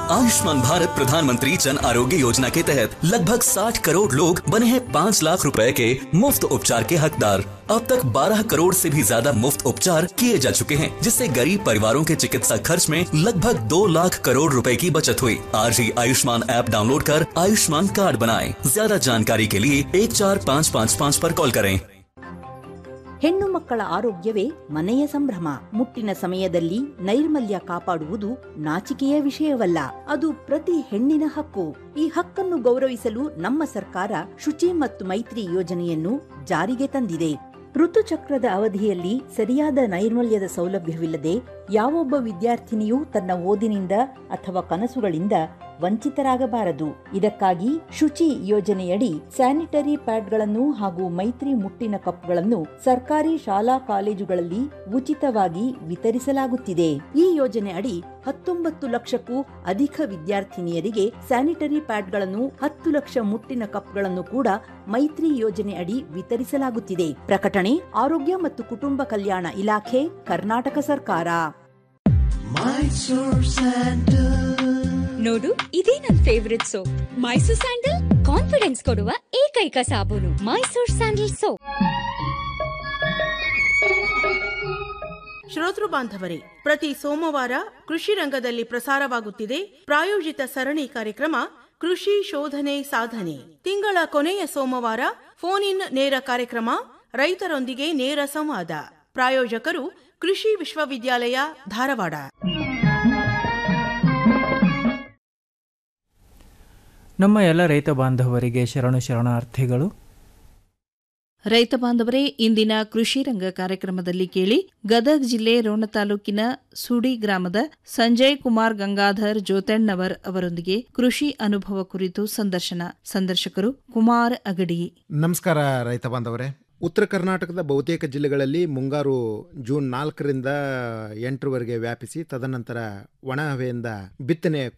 आयुष्मान भारत प्रधानमंत्री जन आरोग्य योजना के तहत लगभग 60 करोड़ लोग बने हैं 5 लाख रुपए के मुफ्त उपचार के हकदार। अब तक 12 करोड़ से भी ज्यादा मुफ्त उपचार किए जा चुके हैं, जिससे गरीब परिवारों के चिकित्सा खर्च में लगभग 2 लाख करोड़ रुपए की बचत हुई। आज ही आयुष्मान ऐप डाउनलोड कर आयुष्मान कार्ड बनाएं। ज्यादा जानकारी के लिए 14555 पर कॉल करें। ಹೆಣ್ಣು ಮಕ್ಕಳ ಆರೋಗ್ಯವೇ ಮನೆಯ ಸಂಭ್ರಮ. ಮುಟ್ಟಿನ ಸಮಯದಲ್ಲಿ ನೈರ್ಮಲ್ಯ ಕಾಪಾಡುವುದು ನಾಚಿಕೆಯ ವಿಷಯವಲ್ಲ, ಅದು ಪ್ರತಿ ಹೆಣ್ಣಿನ ಹಕ್ಕು. ಈ ಹಕ್ಕನ್ನು ಗೌರವಿಸಲು ನಮ್ಮ ಸರ್ಕಾರ ಶುಚಿ ಮತ್ತು ಮೈತ್ರಿ ಯೋಜನೆಯನ್ನು ಜಾರಿಗೆ ತಂದಿದೆ. ಋತುಚಕ್ರದ ಅವಧಿಯಲ್ಲಿ ಸರಿಯಾದ ನೈರ್ಮಲ್ಯದ ಸೌಲಭ್ಯವಿಲ್ಲದೆ ಯಾವೊಬ್ಬ ವಿದ್ಯಾರ್ಥಿನಿಯೂ ತನ್ನ ಓದಿನಿಂದ ಅಥವಾ ಕನಸುಗಳಿಂದ ವಂಚಿತರಾಗಬಾರದು. ಇದಕ್ಕಾಗಿ ಶುಚಿ ಯೋಜನೆಯಡಿ ಸ್ಯಾನಿಟರಿ ಪ್ಯಾಡ್ಗಳನ್ನು ಹಾಗೂ ಮೈತ್ರಿ ಮುಟ್ಟಿನ ಕಪ್ಗಳನ್ನು ಸರ್ಕಾರಿ ಶಾಲಾ ಕಾಲೇಜುಗಳಲ್ಲಿ ಉಚಿತವಾಗಿ ವಿತರಿಸಲಾಗುತ್ತಿದೆ. ಈ ಯೋಜನೆ ಅಡಿ 19 ಲಕ್ಷಕ್ಕೂ ಅಧಿಕ ವಿದ್ಯಾರ್ಥಿನಿಯರಿಗೆ ಸ್ಯಾನಿಟರಿ ಪ್ಯಾಡ್ಗಳನ್ನು, 10 ಲಕ್ಷ ಮುಟ್ಟಿನ ಕಪ್ಗಳನ್ನು ಕೂಡ ಮೈತ್ರಿ ಯೋಜನೆ ಅಡಿ ವಿತರಿಸಲಾಗುತ್ತಿದೆ. ಪ್ರಕಟಣೆ ಆರೋಗ್ಯ ಮತ್ತು ಕುಟುಂಬ ಕಲ್ಯಾಣ ಇಲಾಖೆ, ಕರ್ನಾಟಕ ಸರ್ಕಾರ. ನೋಡು, ಇದೇ ನನ್ favourite soap. Mysore sandal confidence ಕೊಡುವ ಏಕೈಕ ಸಾಬೂನು. Mysore sandal soap. ಶ್ರೋತೃ ಬಾಂಧವರೇ, ಪ್ರತಿ ಸೋಮವಾರ ಕೃಷಿ ರಂಗದಲ್ಲಿ ಪ್ರಸಾರವಾಗುತ್ತಿದೆ ಪ್ರಾಯೋಜಿತ ಸರಣಿ ಕಾರ್ಯಕ್ರಮ ಕೃಷಿ ಶೋಧನೆ ಸಾಧನೆ. ತಿಂಗಳ ಕೊನೆಯ ಸೋಮವಾರ ಫೋನ್ ಇನ್ ನೇರ ಕಾರ್ಯಕ್ರಮ, ರೈತರೊಂದಿಗೆ ನೇರ ಸಂವಾದ. ಪ್ರಾಯೋಜಕರು ಕೃಷಿ ವಿಶ್ವವಿದ್ಯಾಲಯ ಧಾರವಾಡ. ನಮ್ಮ ಎಲ್ಲ ರೈತ ಬಾಂಧವರಿಗೆ ಶರಣಾರ್ಥಿಗಳು. ರೈತ ಬಾಂಧವರೇ, ಇಂದಿನ ಕೃಷಿ ರಂಗ ಕಾರ್ಯಕ್ರಮದಲ್ಲಿ ಕೇಳಿ ಗದಗ ಜಿಲ್ಲೆ ರೋಣ ತಾಲೂಕಿನ ಸುಡಿ ಗ್ರಾಮದ ಸಂಜಯ್ ಕುಮಾರ್ ಗಂಗಾಧರ್ ಜೋತಣ್ಣವರ್ ಅವರೊಂದಿಗೆ ಕೃಷಿ ಅನುಭವ ಕುರಿತು ಸಂದರ್ಶನ. ಸಂದರ್ಶಕರು ಕುಮಾರ್ ಅಗಡಿ. ನಮಸ್ಕಾರ ರೈತ ಬಾಂಧವರೇ. ಉತ್ತರ ಕರ್ನಾಟಕದ ಬಹುತೇಕ ಜಿಲ್ಲೆಗಳಲ್ಲಿ ಮುಂಗಾರು ಜೂನ್ 4ರಿಂದ 8ರವರೆಗೆ ವ್ಯಾಪಿಸಿ, ತದನಂತರ ಒಣ ಹವೆಯಿಂದ ಬಿತ್ತನೆ